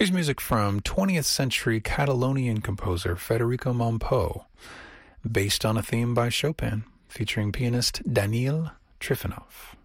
Here's music from 20th century Catalonian composer Federico Montpou, based on a theme by Chopin, featuring pianist Daniil Trifonov.